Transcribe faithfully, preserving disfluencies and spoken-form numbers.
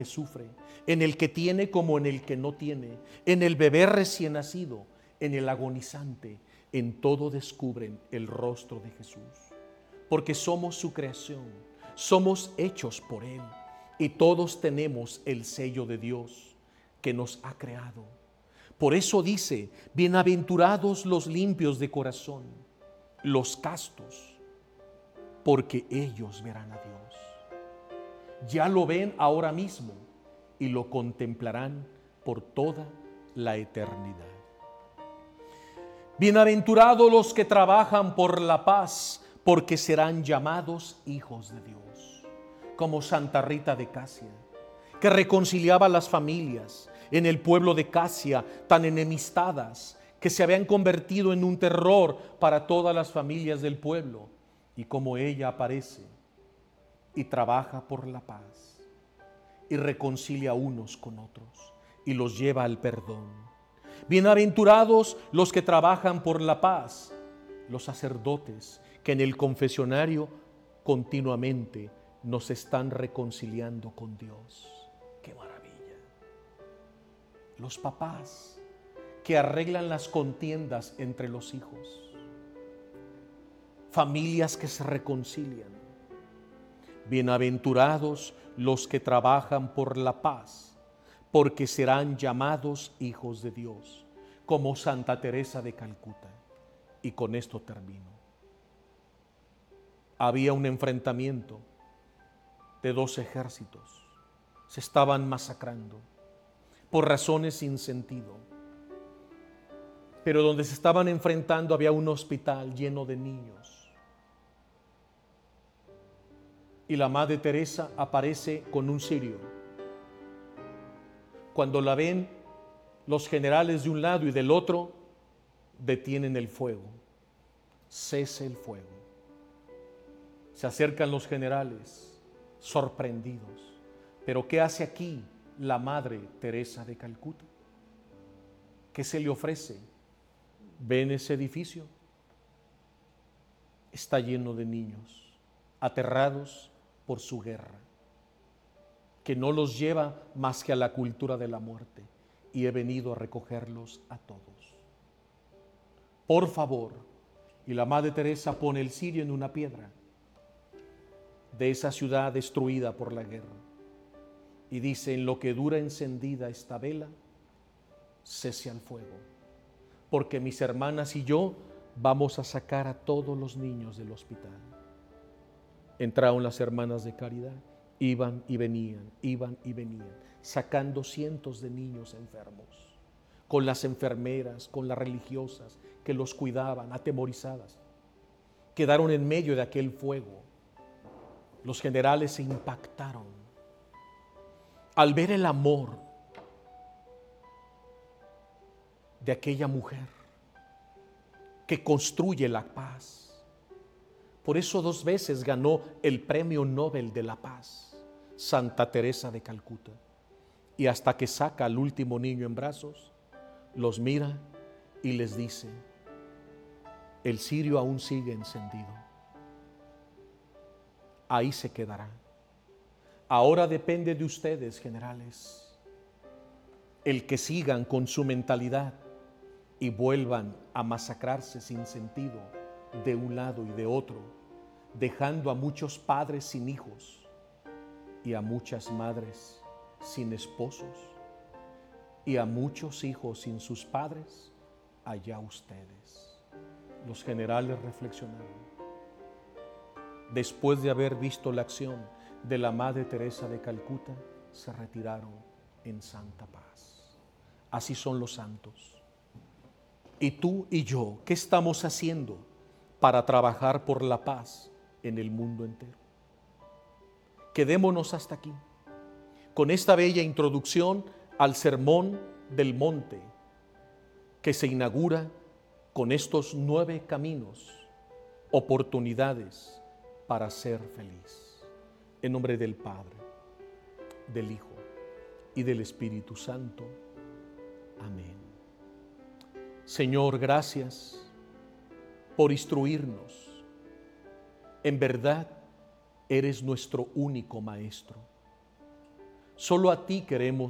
que sufre, en el que tiene como en el que no tiene, en el bebé recién nacido, en el agonizante, en todo descubren el rostro de Jesús. Porque somos su creación, somos hechos por Él y todos tenemos el sello de Dios que nos ha creado. Por eso dice, bienaventurados los limpios de corazón, los castos, porque ellos verán a Dios. Ya lo ven ahora mismo y lo contemplarán por toda la eternidad. Bienaventurados los que trabajan por la paz, porque serán llamados hijos de Dios. Como Santa Rita de Casia, que reconciliaba a las familias en el pueblo de Casia, tan enemistadas, que se habían convertido en un terror para todas las familias del pueblo. Y como ella aparece y trabaja por la paz y reconcilia unos con otros y los lleva al perdón. Bienaventurados los que trabajan por la paz, los sacerdotes que en el confesionario continuamente nos están reconciliando con Dios. ¡Qué maravilla! Los papás que arreglan las contiendas entre los hijos, familias que se reconcilian. Bienaventurados los que trabajan por la paz, porque serán llamados hijos de Dios, como Santa Teresa de Calcuta. Y con esto termino. Había un enfrentamiento de dos ejércitos. Se estaban masacrando por razones sin sentido. Pero donde se estaban enfrentando había un hospital lleno de niños. Y la Madre Teresa aparece con un cirio. Cuando la ven los generales de un lado y del otro, detienen el fuego. Cese el fuego. Se acercan los generales, sorprendidos. ¿Pero qué hace aquí la Madre Teresa de Calcuta? ¿Qué se le ofrece? ¿Ven ese edificio? Está lleno de niños, aterrados por su guerra, que no los lleva más que a la cultura de la muerte, y he venido a recogerlos a todos. Por favor, y la Madre Teresa pone el cirio en una piedra de esa ciudad destruida por la guerra, y dice: en lo que dura encendida esta vela, cese al fuego, porque mis hermanas y yo vamos a sacar a todos los niños del hospital. Entraron las hermanas de caridad, iban y venían, iban y venían, sacando cientos de niños enfermos, con las enfermeras, con las religiosas que los cuidaban, atemorizadas. Quedaron en medio de aquel fuego. Los generales se impactaron al ver el amor de aquella mujer que construye la paz. Por eso dos veces ganó el Premio Nobel de la Paz, Santa Teresa de Calcuta. Y hasta que saca al último niño en brazos, los mira y les dice: el cirio aún sigue encendido. Ahí se quedará. Ahora depende de ustedes, generales, el que sigan con su mentalidad y vuelvan a masacrarse sin sentido de un lado y de otro, dejando a muchos padres sin hijos y a muchas madres sin esposos y a muchos hijos sin sus padres. Allá ustedes. Los generales reflexionaron. Después de haber visto la acción de la Madre Teresa de Calcuta, se retiraron en santa paz. Así son los santos. Y tú y yo, ¿qué estamos haciendo para trabajar por la paz en el mundo entero? Quedémonos hasta aquí, con esta bella introducción al Sermón del Monte, que se inaugura con estos nueve caminos, oportunidades para ser feliz. En nombre del Padre, del Hijo y del Espíritu Santo. Amén. Señor, gracias por instruirnos. En verdad, eres nuestro único Maestro. Solo a ti queremos